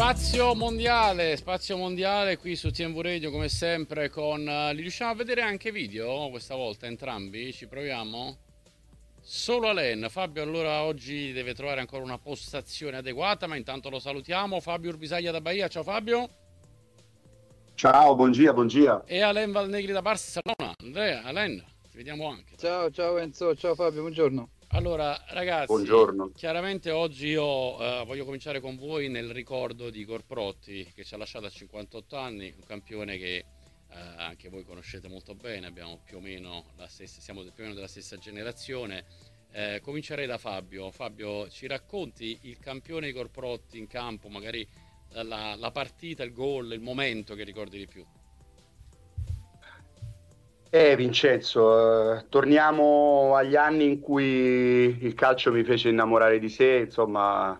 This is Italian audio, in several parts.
spazio mondiale qui su TMV Radio come sempre con... li riusciamo a vedere anche video questa volta entrambi? Ci proviamo? Solo Alain. Fabio allora oggi deve trovare ancora una postazione adeguata, ma intanto lo salutiamo. Fabio Urbisaglia da Bahia, ciao Fabio. Ciao, buongiorno. E Alain Valnegri da Barcellona. Andrea, Alain, ti vediamo anche. Ciao Enzo, ciao Fabio, buongiorno. Allora ragazzi, Buongiorno. chiaramente oggi io voglio cominciare con voi nel ricordo di Igor Protti, che ci ha lasciato a 58 anni, un campione che anche voi conoscete molto bene, abbiamo più o meno siamo più o meno della stessa generazione. Comincerei da Fabio. Fabio, ci racconti il campione Igor Protti in campo, magari la partita, il gol, il momento che ricordi di più? Vincenzo, torniamo agli anni in cui il calcio mi fece innamorare di sé, insomma,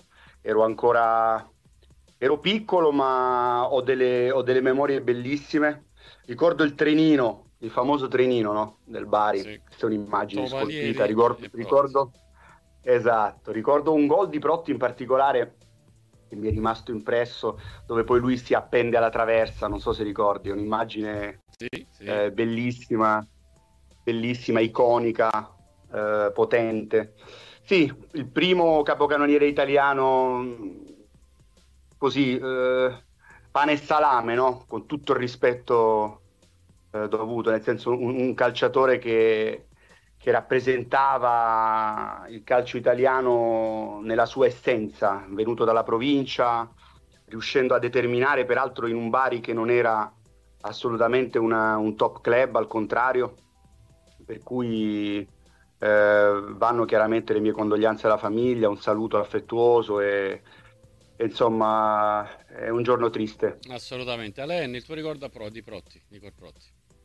ero piccolo, ma ho delle memorie bellissime. Ricordo il trenino, il famoso trenino, no? Del Bari, Sì. questa è un'immagine Tovalieri scolpita. e Protti. Esatto, ricordo un gol di Protti in particolare che mi è rimasto impresso, dove poi lui si appende alla traversa, non so se ricordi, è un'immagine Sì. bellissima, iconica, potente. Sì, il primo capocannoniere italiano, così, pane e salame, no? Con tutto il rispetto dovuto, nel senso un calciatore che rappresentava il calcio italiano nella sua essenza, venuto dalla provincia, riuscendo a determinare peraltro in un Bari che non era assolutamente un top club, al contrario, per cui vanno chiaramente le mie condoglianze alla famiglia, un saluto affettuoso e insomma è un giorno triste. Assolutamente. Alain, il tuo ricordo di Protti, di Igor Protti?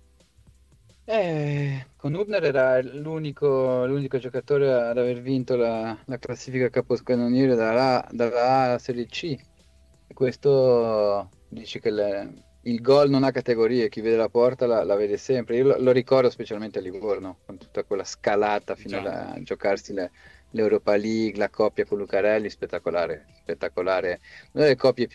Con Hübner era l'unico giocatore ad aver vinto la classifica capocannoniere dalla A alla Serie C. E questo dice che il gol non ha categorie, chi vede la porta la vede sempre. Io lo ricordo specialmente a Livorno, con tutta quella scalata fino Già. a giocarsi l'Europa League, la coppia con Lucarelli, spettacolare. Una delle coppie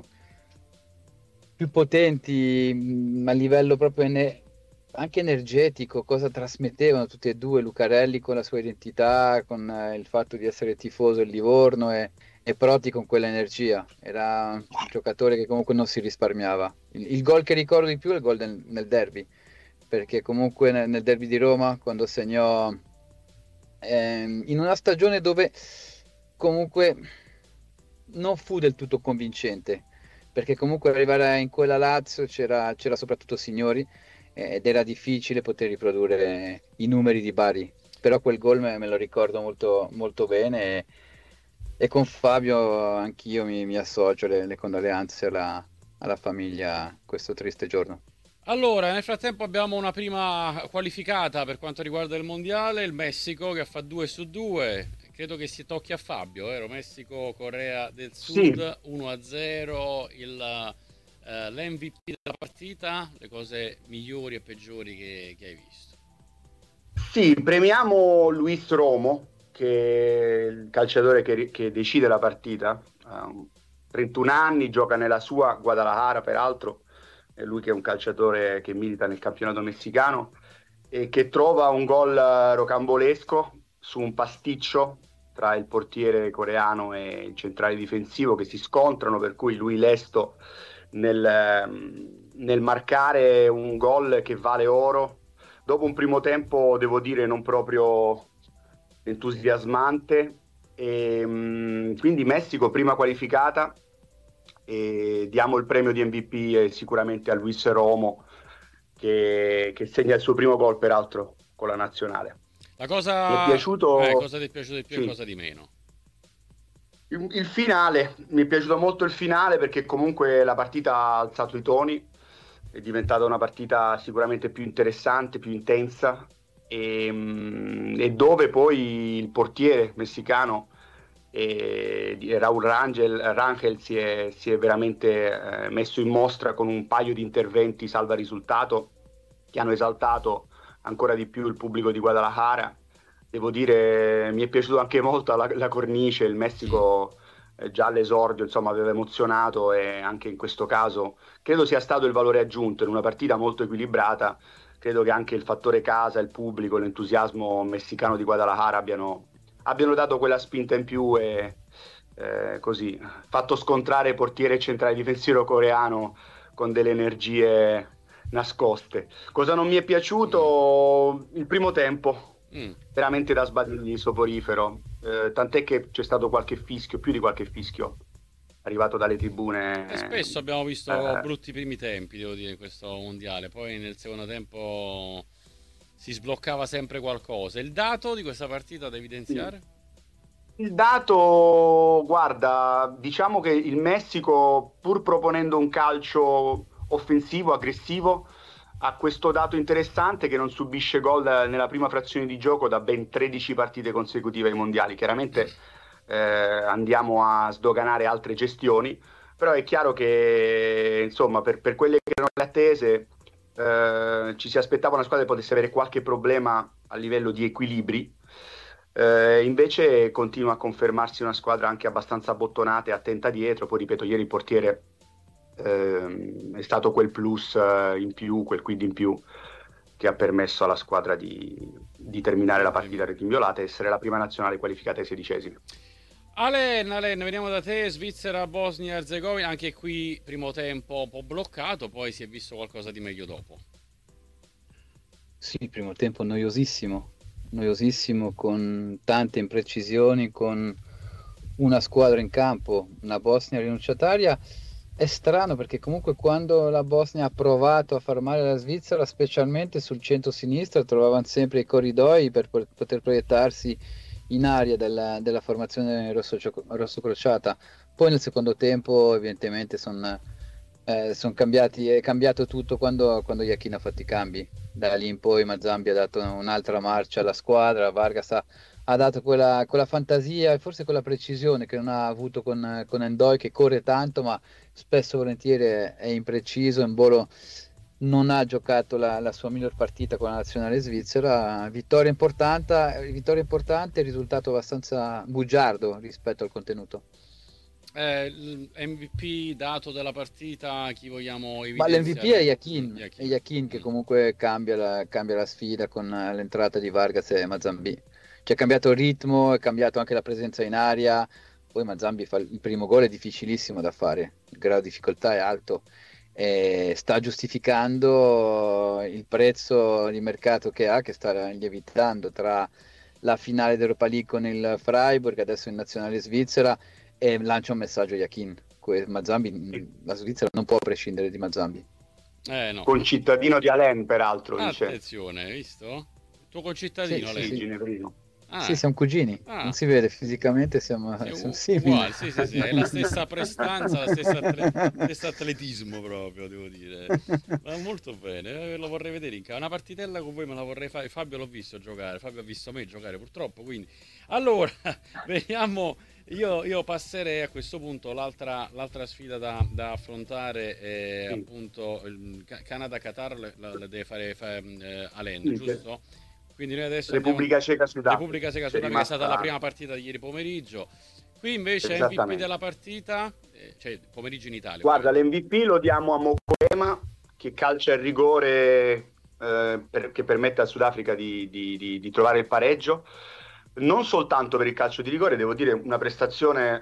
più potenti, a livello proprio anche energetico, cosa trasmettevano tutti e due, Lucarelli con la sua identità, con il fatto di essere tifoso del Livorno e Proti con quella energia. Era un giocatore che comunque non si risparmiava. Il gol che ricordo di più è il gol nel derby, perché comunque nel derby di Roma, quando segnò in una stagione dove comunque non fu del tutto convincente, perché comunque arrivare in quella Lazio c'era soprattutto Signori, ed era difficile poter riprodurre i numeri di Bari, però quel gol me lo ricordo molto, molto bene e con Fabio anch'io mi associo le condoglianze alla famiglia questo triste giorno. Allora, nel frattempo abbiamo una prima qualificata per quanto riguarda il mondiale, il Messico che fa 2 su 2. Credo che si tocchi a Fabio, vero? Messico, Corea del Sì, Sud, 1-0, l'MVP della partita, le cose migliori e peggiori che hai visto. sì, premiamo Luis Romo, che è il calciatore che decide la partita. Ha 31 anni, gioca nella sua Guadalajara, peraltro, è lui che è un calciatore che milita nel campionato messicano e che trova un gol rocambolesco su un pasticcio tra il portiere coreano e il centrale difensivo che si scontrano, per cui lui lesto nel marcare un gol che vale oro. Dopo un primo tempo, devo dire, non proprio entusiasmante, quindi Messico prima qualificata e diamo il premio di MVP sicuramente a Luis Romo che segna il suo primo gol peraltro con la nazionale. La Mi è cosa, piaciuto, cosa ti è piaciuto di più e sì, cosa di meno? il finale, mi è piaciuto molto il finale perché comunque la partita ha alzato i toni, è diventata una partita sicuramente più interessante, più intensa e dove poi il portiere messicano di Raúl Rangel si è veramente messo in mostra con un paio di interventi salva risultato che hanno esaltato ancora di più il pubblico di Guadalajara. Devo dire, mi è piaciuto anche molto la cornice, il Mm. Messico già all'esordio insomma aveva emozionato, e anche in questo caso credo sia stato il valore aggiunto in una partita molto equilibrata. Credo che anche il fattore casa, il pubblico, l'entusiasmo messicano di Guadalajara abbiano dato quella spinta in più, e così fatto scontrare portiere centrale difensivo coreano con delle energie nascoste. Cosa non mi è piaciuto? Il primo tempo, Mm. veramente da sbadigli soporifero, tant'è che c'è stato qualche fischio, più di qualche fischio arrivato dalle E tribune. spesso abbiamo visto eh, brutti primi tempi, devo dire, in questo mondiale. Poi nel secondo tempo si sbloccava sempre qualcosa. Il dato di questa partita da sì. evidenziare? Il dato, guarda, diciamo che il Messico, pur proponendo un calcio offensivo, aggressivo, ha questo dato interessante che non subisce gol nella prima frazione di gioco da ben 13 partite consecutive ai mondiali. Chiaramente andiamo a sdoganare altre gestioni, però è chiaro che, insomma, per quelle che erano le attese, ci si aspettava una squadra che potesse avere qualche problema a livello di equilibri. Invece continua a confermarsi una squadra anche abbastanza bottonata e attenta dietro. Poi ripeto, ieri il portiere è stato quel plus in più, quel quid in più che ha permesso alla squadra di terminare la partita a reti inviolate e essere la prima nazionale qualificata ai 16esimi. Alen, veniamo da te, Svizzera, Bosnia Erzegovina, anche qui primo tempo un po' bloccato, poi si è visto qualcosa di meglio dopo. Sì, il primo tempo noiosissimo con tante imprecisioni, con una squadra in campo, una Bosnia rinunciataria. È strano perché comunque quando la Bosnia ha provato a far male alla Svizzera, specialmente sul centro-sinistra, trovavano sempre i corridoi per poter proiettarsi in aria della formazione rosso-crociata. Poi nel secondo tempo evidentemente è cambiato tutto quando Iachini ha fatto i cambi. Da lì in poi Mazzambi ha dato un'altra marcia alla squadra, Vargas ha dato quella fantasia e forse quella precisione che non ha avuto con Endoi, che corre tanto ma spesso e volentieri è impreciso. Embolo non ha giocato la sua miglior partita con la nazionale svizzera. Vittoria importante, risultato abbastanza bugiardo rispetto al contenuto. MVP dato della partita, chi vogliamo Ma l'MVP è evidenziare? È Yakin. Yakin che Mm. comunque cambia la sfida con l'entrata di Vargas e Mazambi. Cioè è cambiato il ritmo, è cambiato anche la presenza in aria. Poi Mazambi fa il primo gol, è difficilissimo da fare, il grado di difficoltà è alto e sta giustificando il prezzo di mercato che ha, che sta lievitando tra la finale d'Europa League con il Freiburg, adesso in nazionale svizzera, e lancia un messaggio a Yakin. La Svizzera non può prescindere di Mazzambi. No. Concittadino di Alain, peraltro, dice. Attenzione, hai visto? Il tuo Sì, concittadino, sì, Alen. sì. Ginevrino. Sì, Ah, siamo cugini, non ah. si vede fisicamente, siamo simili. Uguale, sì, sì, sì, è la stessa prestanza, stesso atletismo proprio, devo dire. Ma molto bene, lo vorrei vedere in casa. Una partitella con voi me la vorrei fare. Fabio l'ho visto giocare, Fabio ha visto me giocare purtroppo, quindi... Allora, vediamo, io passerei a questo punto l'altra sfida da affrontare è Sì, appunto il Canada-Qatar, la deve fare Alain, sì, giusto? Quindi noi adesso andiamo... Repubblica Ceca, Sudafrica, Repubblica Ceca c'è Sudafrica è stata la rimasta prima partita di ieri pomeriggio. Qui invece MVP esattamente. della partita, cioè pomeriggio in Italia Guarda, ovviamente. l'MVP lo diamo a Mokoema, che calcia il rigore, che permette al Sudafrica di trovare il pareggio. Non soltanto per il calcio di rigore, devo dire una prestazione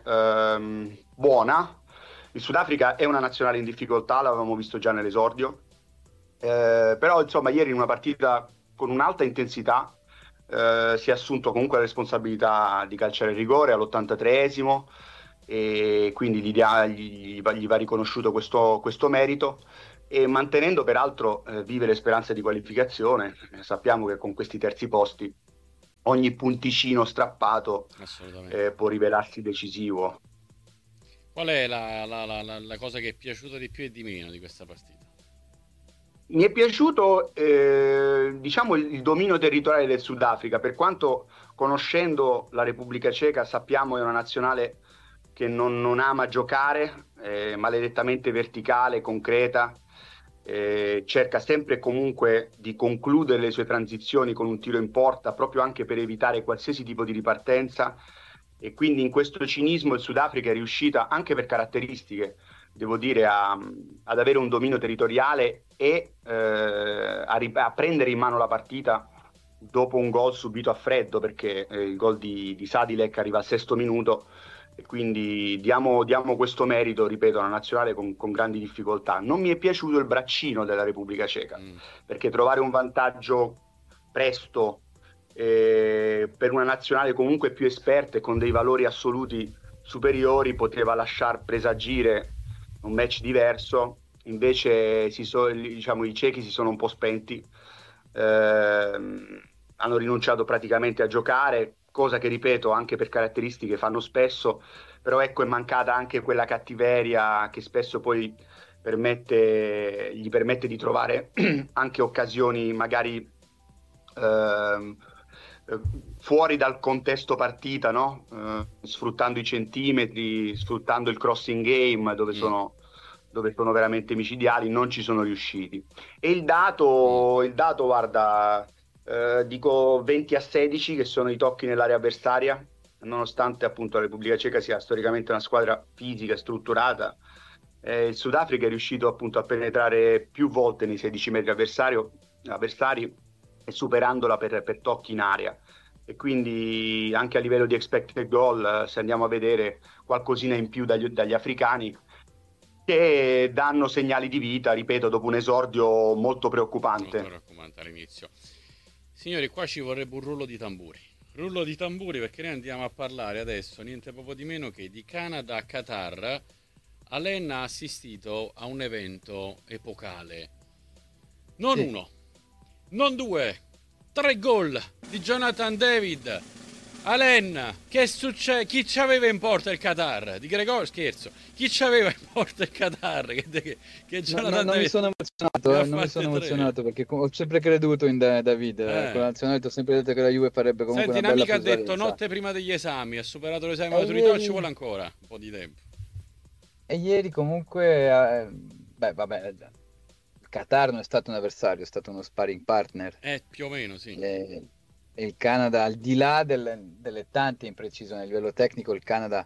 buona. Il Sudafrica è una nazionale in difficoltà, l'avevamo visto già nell'esordio. Però insomma ieri in una partita con un'alta intensità si è assunto comunque la responsabilità di calciare il rigore all'83esimo, e quindi gli va riconosciuto questo merito, e mantenendo peraltro vive le speranze di qualificazione. Sappiamo che con questi terzi posti ogni punticino strappato Assolutamente. può rivelarsi decisivo. Qual è la cosa che è piaciuta di più e di meno di questa partita? Mi è piaciuto, diciamo, il dominio territoriale del Sudafrica, per quanto conoscendo la Repubblica Ceca sappiamo è una nazionale che non ama giocare, è maledettamente verticale, concreta, cerca sempre e comunque di concludere le sue transizioni con un tiro in porta, proprio anche per evitare qualsiasi tipo di ripartenza, e quindi in questo cinismo il Sudafrica è riuscita, anche per caratteristiche, devo dire, ad avere un dominio territoriale e a prendere in mano la partita dopo un gol subito a freddo, perché il gol di Sadilek arriva al 6° minuto, e quindi diamo questo merito, ripeto, alla nazionale con grandi difficoltà. Non mi è piaciuto il braccino della Repubblica Ceca, perché trovare un vantaggio presto per una nazionale comunque più esperta e con dei valori assoluti superiori poteva lasciar presagire un match diverso. Invece diciamo, i cechi si sono un po' spenti, hanno rinunciato praticamente a giocare, cosa che, ripeto, anche per caratteristiche fanno spesso, però ecco, è mancata anche quella cattiveria che spesso poi gli permette di trovare anche occasioni magari fuori dal contesto partita, no? Sfruttando i centimetri, sfruttando il crossing game dove sono veramente micidiali. Non ci sono riusciti. E il dato, guarda, dico 20-16, che sono i tocchi nell'area avversaria, nonostante appunto la Repubblica Ceca sia storicamente una squadra fisica e strutturata. Il Sudafrica è riuscito appunto a penetrare più volte nei 16 metri avversari e superandola per tocchi in area. E quindi anche a livello di expected goal, se andiamo a vedere, qualcosina in più dagli africani, che danno segnali di vita, ripeto, dopo un esordio molto preoccupante. Molto preoccupante all'inizio. Signori, qua ci vorrebbe un rullo di tamburi. Rullo di tamburi, perché noi andiamo a parlare adesso niente poco di meno che di Canada a Qatar. Alain ha assistito a un evento epocale. Non uno, non 2, 3 gol di Jonathan David. Alain, che succede? Chi ci aveva in porta il Qatar? Di Gregor, scherzo. Chi ci aveva in porta il Qatar? Che Jonathan non mi sono emozionato, non mi sono emozionato perché ho sempre creduto in David. Con la nazionale ho sempre detto che la Juve farebbe comunque Senti, una bella un'amica ha detto plusvalenza. notte prima degli esami, ha superato l'esame di maturità, ci vuole ancora un po' di tempo. E ieri comunque, vabbè, il Qatar non è stato un avversario, è stato uno sparring partner. Più o meno, sì. E il Canada, al di là delle tante imprecisioni a livello tecnico, il Canada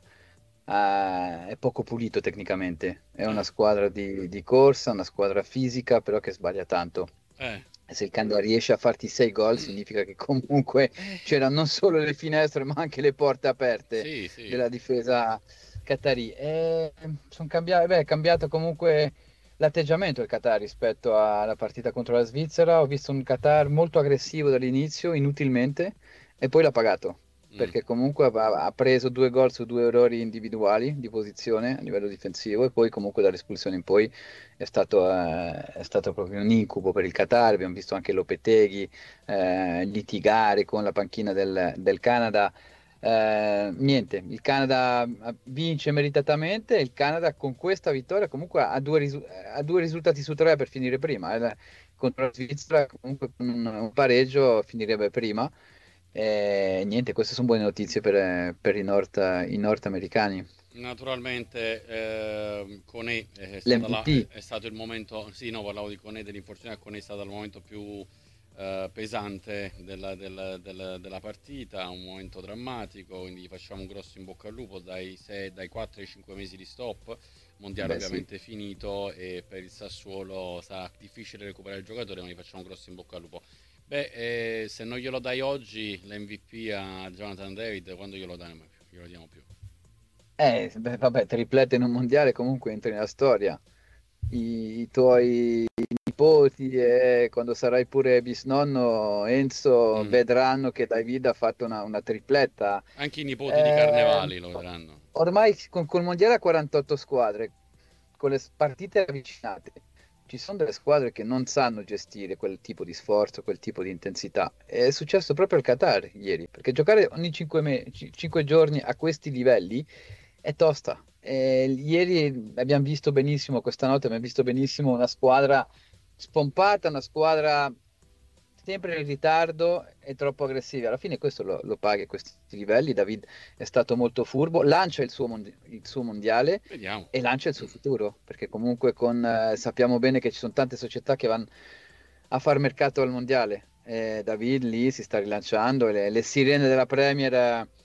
è poco pulito tecnicamente. È una squadra di corsa, una squadra fisica, però che sbaglia tanto. E se il Canada riesce a farti 6 gol, significa che comunque c'erano non solo le finestre, ma anche le porte aperte della difesa Qatari. È cambiato comunque l'atteggiamento del Qatar rispetto alla partita contro la Svizzera. Ho visto un Qatar molto aggressivo dall'inizio, inutilmente, e poi l'ha pagato, perché comunque ha preso 2 gol su 2 errori individuali di posizione a livello difensivo, e poi comunque dall'espulsione in poi è stato proprio un incubo per il Qatar. Abbiamo visto anche Lopetegui litigare con la panchina del Canada. Niente, il Canada vince meritatamente. Il Canada con questa vittoria comunque ha due risultati su 3 per finire prima. Contro la Svizzera comunque con un pareggio finirebbe prima. Niente, queste sono buone notizie per i nordamericani. Naturalmente Koné L'MVP. è stato il momento, sì, no, parlavo di Koné, dell'infortunio. Koné è stato il momento più pesante della partita, un momento drammatico, quindi gli facciamo un grosso in bocca al lupo dai 4 ai 5 mesi di stop. Mondiale ovviamente finito, e per il Sassuolo sarà difficile recuperare il giocatore, ma gli facciamo un grosso in bocca al lupo. Se non glielo dai oggi l'MVP a Jonathan David, quando glielo diamo più? Vabbè, triplette in un mondiale comunque entri nella storia. I tuoi nipoti, e quando sarai pure bisnonno, Enzo, vedranno che David ha fatto una tripletta. Anche i nipoti di Carnevali lo vedranno. Ormai col mondiale a 48 squadre, con le partite avvicinate, ci sono delle squadre che non sanno gestire quel tipo di sforzo, quel tipo di intensità. È successo proprio al Qatar ieri, perché giocare ogni 5 giorni a questi livelli è tosta. Ieri abbiamo visto benissimo, questa notte abbiamo visto benissimo una squadra spompata, una squadra sempre in ritardo e troppo aggressiva. Alla fine questo lo paghi a questi livelli. David è stato molto furbo, lancia il suo mondiale. Vediamo. E lancia il suo futuro, perché comunque sappiamo bene che ci sono tante società che vanno a far mercato al mondiale. David lì si sta rilanciando, le sirene della Premier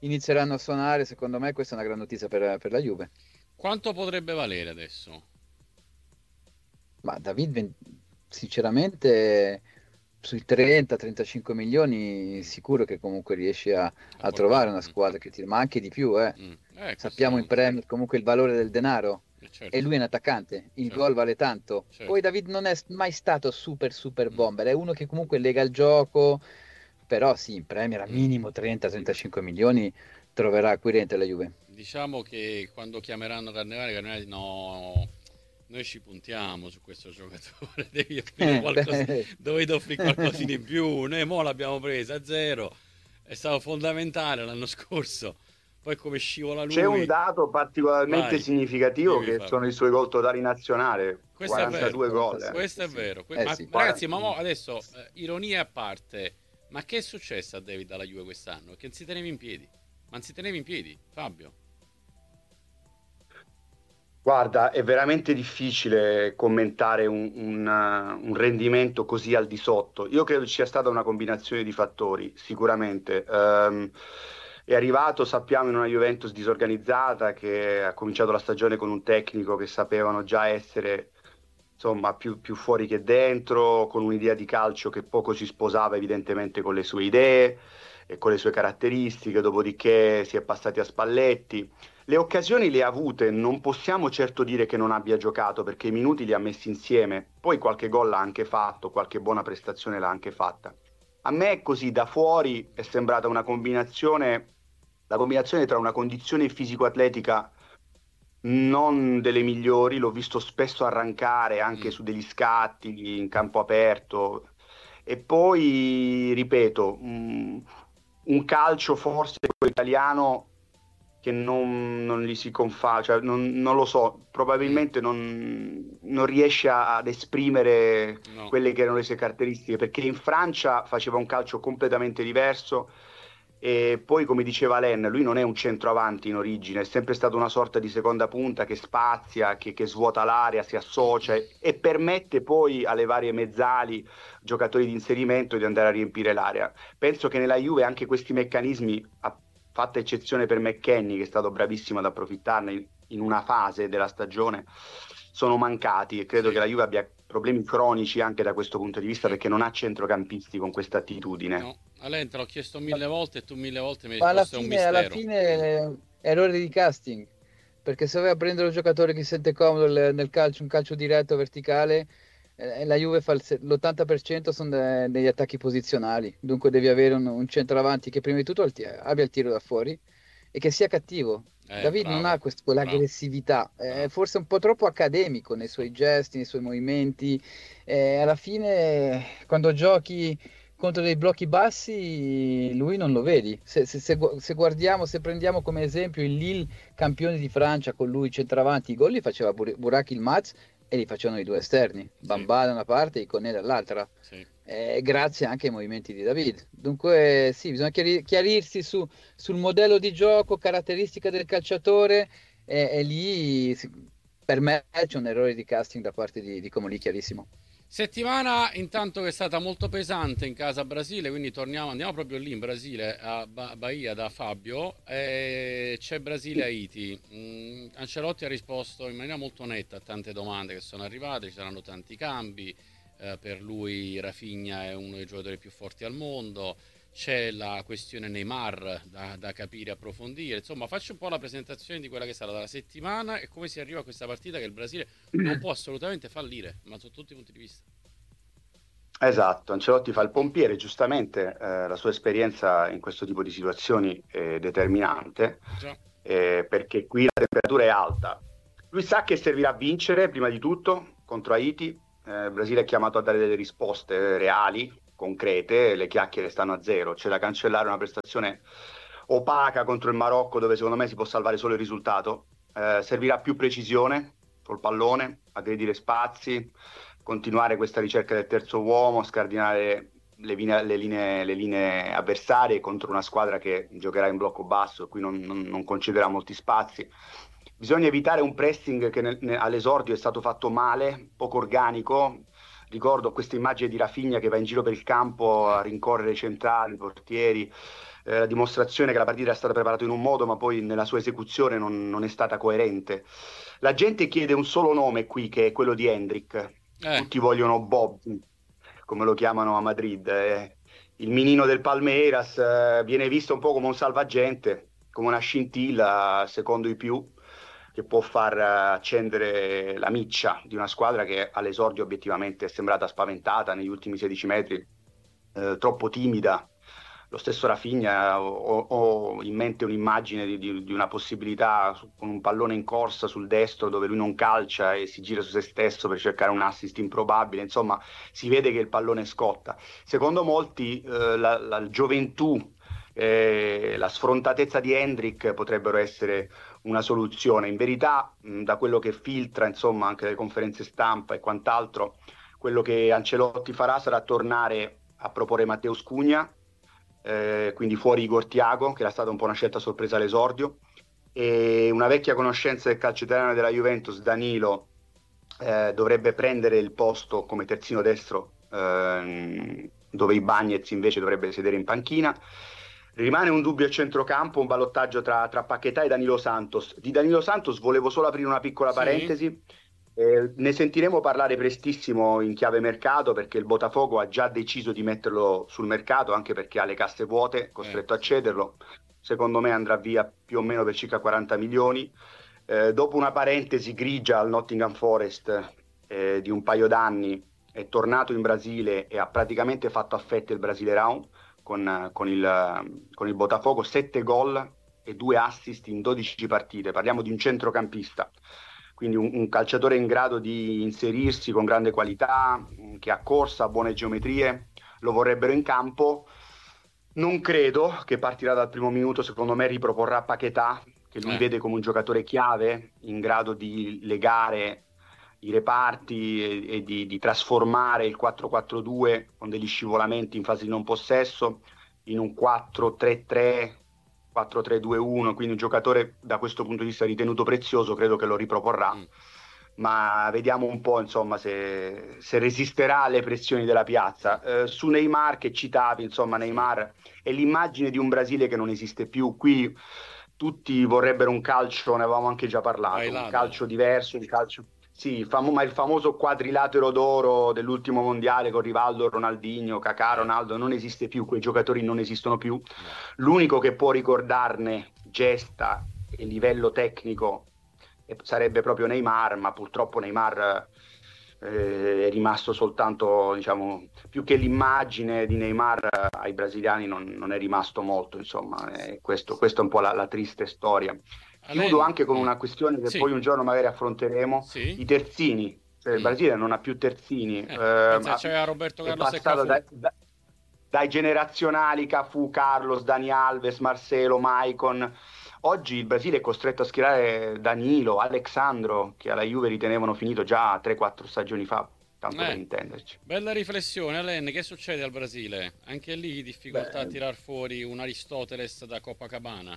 inizieranno a suonare, secondo me questa è una gran notizia per la Juve. Quanto potrebbe valere adesso? Ma David, sinceramente, sui 30-35 milioni, sicuro che comunque riesci A a portare... trovare una squadra che ti... Ma anche di più, eh. Sappiamo in questo... Premier comunque il valore del denaro. E certo, lui è un attaccante, il certo, gol vale tanto. certo. Poi David non è mai stato super Mm, bomber, è uno che comunque lega il gioco, però sì, in Premier a mm. minimo 30-35 milioni troverà acquirente la Juve. Diciamo che quando chiameranno Carnevale no, noi ci puntiamo su questo giocatore, devi offrire qualcosa, Beh, dovete offrire qualcosina in più, noi mo l'abbiamo presa a zero, è stato fondamentale l'anno scorso, poi come scivola C'è un lui, dato particolarmente vai, significativo dimmi che Fabio. sono i suoi gol totali nazionali, Questo è vero, 42 gol. 46, questo è sì. vero, ma Sì. ragazzi, ma mo adesso, ironia a parte, ma che è successo a David alla Juve quest'anno? Che non si teneva in piedi, ma non si teneva in piedi, Fabio? Guarda, è veramente difficile commentare un rendimento così al di sotto. Io credo ci sia stata una combinazione di fattori, sicuramente. È arrivato, sappiamo, in una Juventus disorganizzata che ha cominciato la stagione con un tecnico che sapevano già essere, insomma, più fuori che dentro, con un'idea di calcio che poco si sposava evidentemente con le sue idee e con le sue caratteristiche. Dopodiché si è passati a Spalletti. Le occasioni le ha avute, non possiamo certo dire che non abbia giocato perché i minuti li ha messi insieme, poi qualche gol l'ha anche fatto, qualche buona prestazione l'ha anche fatta. A me così da fuori è sembrata una combinazione, la combinazione tra una condizione fisico-atletica non delle migliori, l'ho visto spesso arrancare anche Mm, su degli scatti in campo aperto e poi, ripeto, un calcio forse quello italiano che non gli si confà, cioè non lo so, mm, probabilmente non riesce ad esprimere no. quelle che erano le sue caratteristiche, perché in Francia faceva un calcio completamente diverso e poi, come diceva Len, lui non è un centroavanti in origine, è sempre stato una sorta di seconda punta che spazia, che svuota l'area, si associa e permette poi alle varie mezzali, giocatori di inserimento, di andare a riempire l'area. Penso che nella Juve anche questi meccanismi, a fatta eccezione per McKennie, che è stato bravissimo ad approfittarne in una fase della stagione, sono mancati e credo Sì, che la Juve abbia problemi cronici anche da questo punto di vista sì. perché non ha centrocampisti con questa attitudine. No, a lei te l'ho chiesto 1000 volte e tu 1000 volte mi hai Ma risposto è un alla mistero. fine errore di casting, perché se vai a prendere un giocatore che si sente comodo nel calcio, un calcio diretto verticale, la Juve fa l'80% sono degli attacchi posizionali, dunque devi avere un centravanti che prima di tutto abbia il tiro da fuori e che sia cattivo. David non ha Bravo, bravo, quell'aggressività, è bravo. forse un po' troppo accademico nei Sì. suoi gesti, nei suoi movimenti. Alla fine, quando giochi contro dei blocchi bassi, lui non lo vedi. Se guardiamo, se prendiamo come esempio il Lille campione di Francia con lui centravanti, i gol li faceva Burak Yilmaz e li facevano i due esterni, Sì, Bambà da una parte e Iconé dall'altra. sì. Grazie anche ai movimenti di David. Dunque, sì, bisogna chiarirsi sul modello di gioco, caratteristica del calciatore, e lì per me c'è un errore di casting da parte di Comolli chiarissimo. Settimana intanto che è stata molto pesante in casa Brasile, quindi andiamo proprio lì in Brasile, a Bahia da Fabio, e c'è Brasile-Haiti. Ancelotti ha risposto in maniera molto netta a tante domande che sono arrivate, ci saranno tanti cambi, per lui Rafinha è uno dei giocatori più forti al mondo, c'è la questione Neymar da capire e approfondire, insomma faccio un po' la presentazione di quella che è stata la settimana e come si arriva a questa partita che il Brasile non può assolutamente fallire, ma su tutti i punti di vista. Esatto, Ancelotti fa il pompiere, giustamente la sua esperienza in questo tipo di situazioni è determinante Già, perché qui la temperatura è alta. Lui sa che servirà vincere prima di tutto contro Haiti, il Brasile è chiamato a dare delle risposte reali, concrete, le chiacchiere stanno a zero, c'è da cancellare una prestazione opaca contro il Marocco dove secondo me si può salvare solo il risultato. Servirà più precisione col pallone, aggredire spazi, continuare questa ricerca del terzo uomo, scardinare le linee avversarie contro una squadra che giocherà in blocco basso, qui non concederà molti spazi. Bisogna evitare un pressing che all'esordio è stato fatto male, poco organico. Ricordo questa immagine di Rafinha che va in giro per il campo a rincorrere i centrali, i portieri. la dimostrazione che la partita è stata preparata in un modo, ma poi nella sua esecuzione non è stata coerente. La gente chiede un solo nome qui, che è quello di Hendrik. Tutti vogliono Bob, come lo chiamano a Madrid. Il minino del Palmeiras viene visto un po' come un salvagente, come una scintilla, secondo i più, che può far accendere la miccia di una squadra che all'esordio obiettivamente è sembrata spaventata negli ultimi 16 metri, troppo timida. Lo stesso Rafinha, ho in mente un'immagine di una possibilità con un pallone in corsa sul destro dove lui non calcia e si gira su se stesso per cercare un assist improbabile. Insomma, si vede che il pallone scotta. Secondo molti la gioventù, la sfrontatezza di Hendrik potrebbero essere una soluzione. In verità, da quello che filtra, insomma, anche le conferenze stampa e quant'altro, quello che Ancelotti farà sarà tornare a proporre Matheus Cugna, quindi fuori Igor Thiago, che era stata un po' una scelta sorpresa all'esordio, e una vecchia conoscenza del calcio italiano della Juventus, Danilo, dovrebbe prendere il posto come terzino destro, dove Ibañez invece dovrebbe sedere in panchina. Rimane un dubbio a centrocampo, un ballottaggio tra Paquetá e Danilo Santos. Di Danilo Santos volevo solo aprire una piccola parentesi. Ne sentiremo parlare prestissimo in chiave mercato, perché il Botafogo ha già deciso di metterlo sul mercato, anche perché ha le casse vuote, costretto a cederlo. Secondo me andrà via più o meno per circa 40 milioni. Dopo una parentesi grigia al Nottingham Forest di un paio d'anni, è tornato in Brasile e ha praticamente fatto a fette il Brasile Round con il Botafogo, 7 gol e 2 assist in 12 partite. Parliamo di un centrocampista, quindi un calciatore in grado di inserirsi con grande qualità, che ha corsa, buone geometrie, lo vorrebbero in campo. Non credo che partirà dal primo minuto, secondo me riproporrà Paquetá, che lui vede come un giocatore chiave, in grado di legare i reparti e di trasformare il 4-4-2 con degli scivolamenti in fase di non possesso in un 4-3-3, 4-3-2-1, quindi un giocatore da questo punto di vista ritenuto prezioso. Credo che lo riproporrà, ma vediamo un po', insomma, se resisterà alle pressioni della piazza. Su Neymar, che citavi, insomma, Neymar è l'immagine di un Brasile che non esiste più. Qui tutti vorrebbero un calcio, ne avevamo anche già parlato, un calcio diverso, un calcio... Sì, ma il famoso quadrilatero d'oro dell'ultimo mondiale con Rivaldo, Ronaldinho, Kaká, Ronaldo non esiste più, quei giocatori non esistono più. L'unico che può ricordarne gesta e livello tecnico sarebbe proprio Neymar, ma purtroppo Neymar è rimasto soltanto, diciamo, più che l'immagine di Neymar ai brasiliani non è rimasto molto, insomma, questo è un po' la triste storia. Chiudo anche con una questione che poi un giorno magari affronteremo, i terzini. Cioè, il Brasile non ha più terzini, c'era Roberto è Carlos e passato Cafu. dai generazionali Cafu, Carlos, Dani Alves, Marcelo, Maicon. Oggi il Brasile è costretto a schierare Danilo, Alexandro, che alla Juve ritenevano finito già 3-4 stagioni fa, tanto per intenderci. Bella riflessione, Alen. Che succede al Brasile? Anche lì difficoltà a tirar fuori un Aristoteles da Copacabana.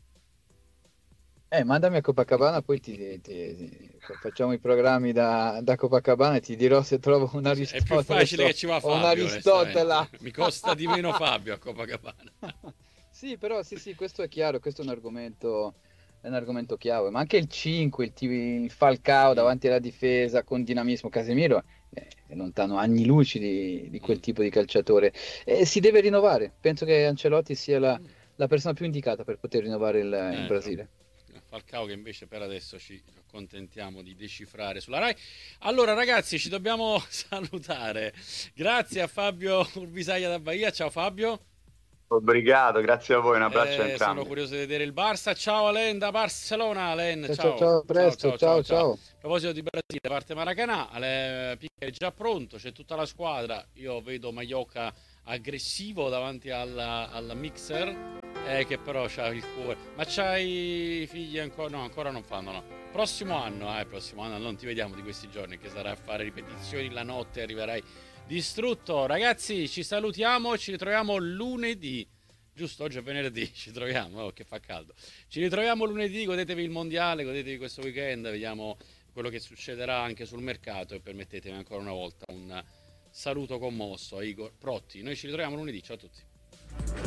Mandami a Copacabana, poi facciamo i programmi da Copacabana e ti dirò se trovo un Aristotele. È più facile che ci va Fabio, un Aristotela. Mi costa di meno Fabio a Copacabana. Sì, però sì, questo è chiaro, questo è un argomento chiave, ma anche il 5, il Falcao davanti alla difesa con dinamismo. Casemiro è lontano anni luci di quel tipo di calciatore, e si deve rinnovare. Penso che Ancelotti sia la persona più indicata per poter rinnovare il Brasile. Falcao, che invece per adesso ci accontentiamo di decifrare sulla Rai. Allora ragazzi, ci dobbiamo salutare. Grazie a Fabio Urbisaglia da Bahia. Ciao Fabio. Obrigado, grazie a voi, un abbraccio a entrambi. Sono curioso di vedere il Barça. Ciao Alen da Barcellona. Alen, ciao, presto, ciao. A proposito di Brasile, parte Maracanã, Piqué è già pronto, c'è tutta la squadra. Io vedo Maioka aggressivo davanti al mixer, che però c'ha il cuore. Ma c'hai figli ancora? No, ancora non fanno, no. Prossimo anno non ti vediamo di questi giorni, che sarai a fare ripetizioni la notte, arriverai distrutto. Ragazzi, ci salutiamo, ci ritroviamo lunedì. Giusto, oggi è venerdì, ci troviamo, che fa caldo. Ci ritroviamo lunedì, godetevi il mondiale, godetevi questo weekend, vediamo quello che succederà anche sul mercato, e permettetemi ancora una volta un saluto commosso a Igor Protti. Noi ci ritroviamo lunedì, ciao a tutti.